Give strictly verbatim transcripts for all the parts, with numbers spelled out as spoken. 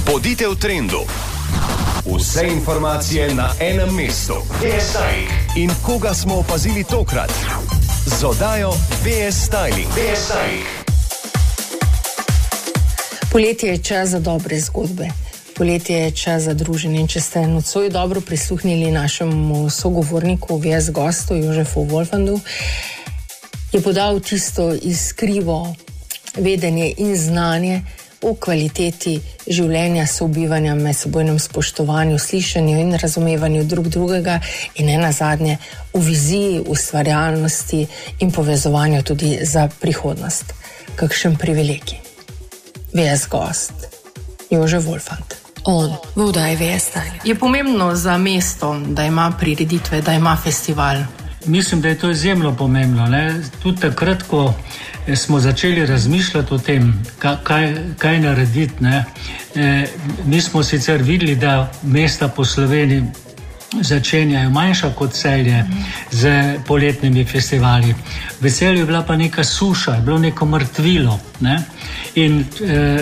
Bodite v trendu. Vse informacije na enem mestu. V S Styling. In koga smo opazili tokrat? Z oddajo V S Styling. V S Styling. Poletje je čas za dobre zgodbe. Poletje je čas za druženje. In če ste nocoj dobro prisluhnili našemu sogovorniku, V S gostu Jožefu Wolfandu, je podal tisto iskrivo vedenje in znanje o kvaliteti življenja, sobivanja, medsebojnem spoštovanju, slišanju in razumevanju drug drugega in ne nazadnje v viziji, ustvarjalnosti in povezovanju tudi za prihodnost. Kakšen privilegij. V S gost Jožef Wolfand. On v oddaji V S Styling. Je pomembno za mesto, da ima prireditve, da ima festival? Mislim, da je to izjemno pomembno. Ne? Tudi takrat, ko smo začeli razmišljati o tem, kaj, kaj narediti, ne? E, mi smo sicer videli, da mesta po Sloveniji začenjajo manjša kot Celje z poletnimi festivali. V Celju je bila pa neka suša, je bilo neko mrtvilo. Ne? In e,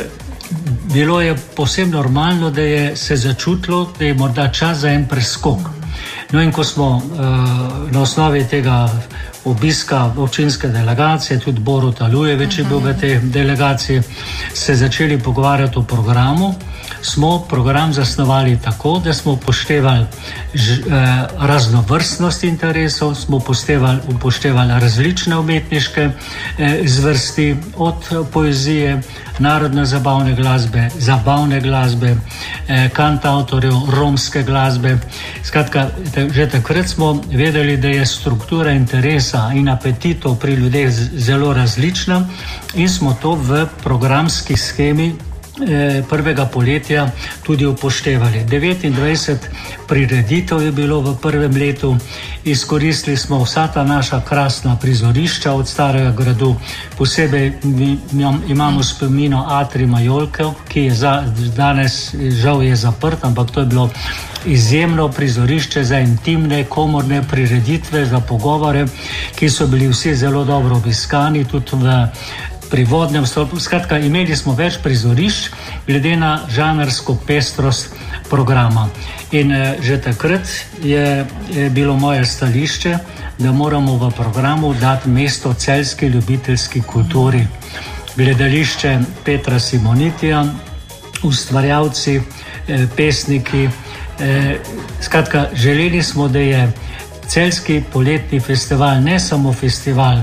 bilo je povsem normalno, da je se začutilo, da je morda čas za en preskok. No in ko smo uh, na osnovi tega obiska občinske delegacije, tudi Borut Alujevič je bil v tej delegaciji, se začeli pogovarjati o programu, smo program zasnovali tako, da smo upoštevali ž, eh, raznovrstnost interesov, smo upoštevali, upoštevali različne umetniške eh, zvrsti, od poezije, narodne zabavne glasbe, zabavne glasbe, eh, kantavtorjev, romske glasbe. Skratka, že takrat smo vedeli, da je struktura interesa in apetitov pri ljudeh zelo različna in smo to v programski shemi prvega poletja tudi upoštevali. devetindvajset prireditev je bilo v prvem letu, izkoristili smo vsa ta naša krasna prizorišča od Starega gradu, posebej imamo spomino Atrij Majolkev, ki je za, danes žal je zaprt, ampak to je bilo izjemno prizorišče za intimne, komorne prireditve, za pogovore, ki so bili vsi zelo dobro obiskani, tudi v pri vodnem stolpu. Skratka, imeli smo več prizorišč glede na žanrsko pestrost programa. In eh, že takrat je, je bilo moje stališče, da moramo v programu dati mesto celjski ljubiteljski kulturi. Gledališče Petra Simonitija, ustvarjalci, eh, pesniki. Eh, skratka, želeli smo, da je celjski poletni festival ne samo festival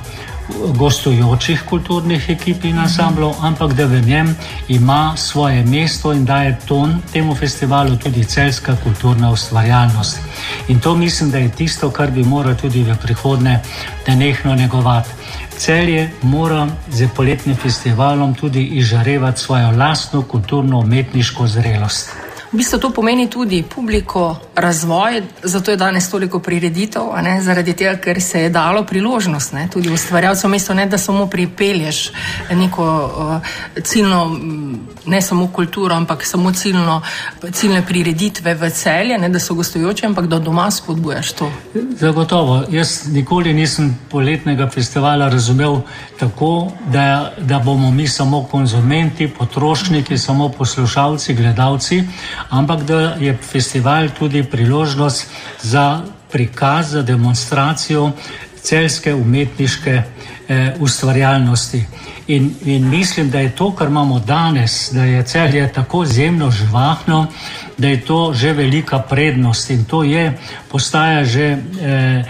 gostujočih kulturnih ekip in ansamblov, ampak da v njem ima svoje mesto in daje ton temu festivalu tudi celjska kulturna ustvarjalnost. In to mislim, da je tisto, kar bi moral tudi v prihodnje nenehno negovati. Celje mora z poletnim festivalom tudi izžarevati svojo lastno kulturno-umetniško zrelost. V bistvu to pomeni tudi publiko, razvoj, zato je danes toliko prireditev, a ne, zaradi tega, ker se je dalo priložnost, ne, tudi ustvarjalcev mesto, ne da samo pripelješ neko uh, ciljno, ne samo kulturo, ampak samo ciljno, ciljne prireditve v Celje, ne da so gostujoče, ampak da doma spodbujaš to. Zagotovo. Jaz nikoli nisem poletnega festivala razumel tako, da, da bomo mi samo konzumenti, potrošniki, samo poslušalci, gledalci, ampak da je festival tudi priložnost za prikaz, za demonstracijo celjske umetniške eh, ustvarjalnosti. In, in mislim, da je to, kar imamo danes, da je Celje tako izjemno živahno, da je to že velika prednost in to je, postaja že eh,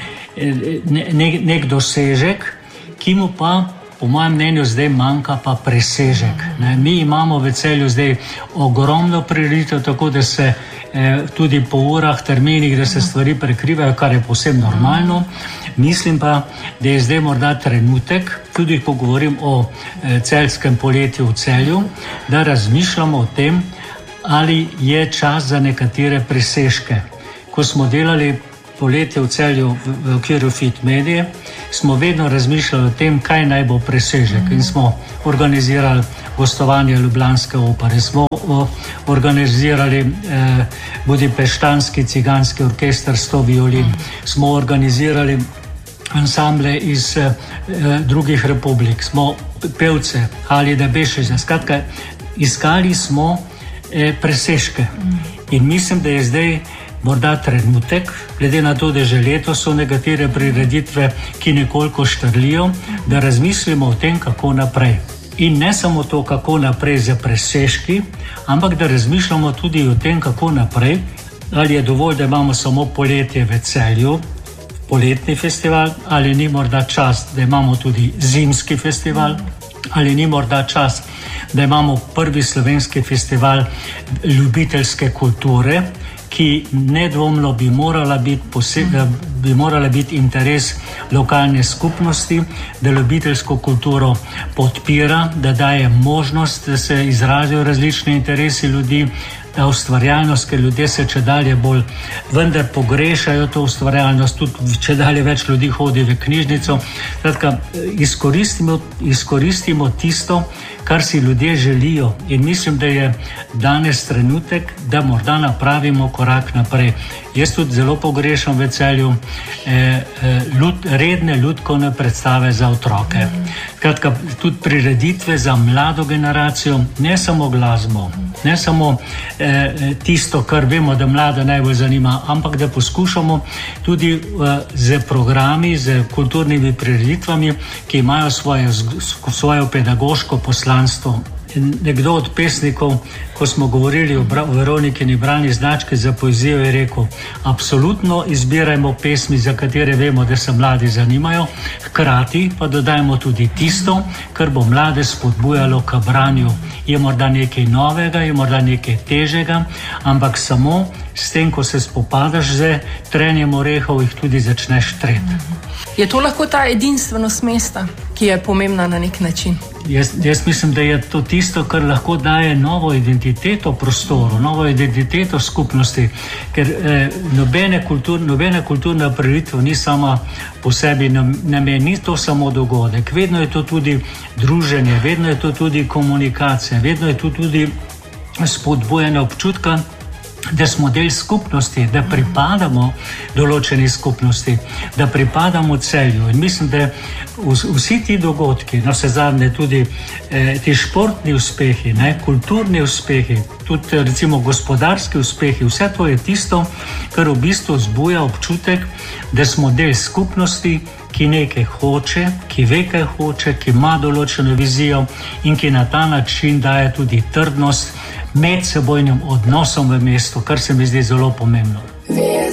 ne, nek dosežek, ki mu pa po mojem mnenju zdaj manjka pa presežek. Ne, mi imamo v Celju zdaj ogromno prireditev, tako da se eh, tudi po urah, terminih, da se stvari prekrivajo, kar je povsem normalno. Mislim pa, da je zdaj morda trenutek, tudi ko govorim o eh, celjskem poletju v Celju, da razmišljamo o tem, ali je čas za nekatere presežke. Ko smo delali poletje v Celju v, v okviru Fit Medije, smo vedno razmišljali o tem, kaj naj bo presežek. In smo organizirali gostovanje Ljubljanske opere, smo o, organizirali eh, Budimpeštanski ciganski orkester sto violin, smo organizirali ansamble iz eh, drugih republik, smo pevce, Halida Bešića. Skratka, iskali smo eh, presežke. In mislim, da je zdaj morda trenutek, glede na to, da že letos so nekatere prireditve, ki nekoliko štrlijo, da razmislimo o tem, kako naprej. In ne samo to, kako naprej za presežki, ampak da razmišljamo tudi o tem, kako naprej, ali je dovolj, da imamo samo poletje v Celju, poletni festival, ali ni morda čas, da imamo tudi zimski festival, ali ni morda čas, da imamo prvi slovenski festival ljubiteljske kulture, ki nedvomno bi morala biti, posebej, bi morala biti interes lokalne skupnosti, da ljubiteljsko kulturo podpira, da daje možnost, da se izrazijo različni interesi ljudi, ta ustvarjalnost, ker ljudje se če dalje bolj vendar pogrešajo to ustvarjalnost, tudi če dalje več ljudi hodi v knjižnico. Tako, izkoristimo, izkoristimo tisto, kar si ljudje želijo, in mislim, da je danes trenutek, da morda napravimo korak naprej. Jaz tudi zelo pogrešam v Celju eh, ljud, redne ljudkovne predstave za otroke. Skratka, tudi prireditve za mlado generacijo, ne samo glasbo, ne samo eh, tisto, kar vemo, da mlade najbolj zanima, ampak da poskušamo tudi eh, z programi, z kulturnimi prireditvami, ki imajo svoje, svojo pedagoško poslanstvo. Nekdo od pesnikov, ko smo govorili o Veronikini bralni znački za poezijo, je rekel: absolutno izbirajmo pesmi, za katere vemo, da se mladi zanimajo, hkrati pa dodajmo tudi tisto, kar bo mlade spodbujalo k branju. Je morda nekaj novega, je morda nekaj težega, ampak samo s tem, ko se spopadaš z trenjem orehov, jih tudi začneš treti. Je to lahko ta edinstvenost mesta, ki je pomembna na nek način? Jaz, jaz mislim, da je to tisto, kar lahko daje novo identiteto prostoru, novo identiteto skupnosti, ker eh, nobene, kultur, nobene kulturna prireditev ni sama po sebi namen, ni to samo dogodek, vedno je to tudi druženje, vedno je to tudi komunikacija, vedno je to tudi spodbujanje občutka, da smo del skupnosti, da pripadamo določeni skupnosti, da pripadamo Celju. In mislim, da vsi ti dogodki, na vse zadnje tudi eh, ti športni uspehi, ne, kulturni uspehi, tudi recimo gospodarski uspehi, vse to je tisto, kar v bistvu vzbuja občutek, da smo del skupnosti, ki nekaj hoče, ki ve, kaj hoče, ki ima določeno vizijo in ki na ta način daje tudi trdnost medsebojnim odnosom v mestu, kar se mi zdi zelo pomembno.